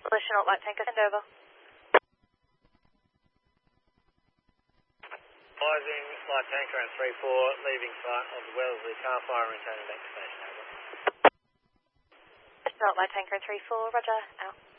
National Light Tanker, send over. Advising Light Tanker and 3-4, leaving site of the Wellesley car fire and returning back to station, over. National Light Tanker and 3-4, roger, out.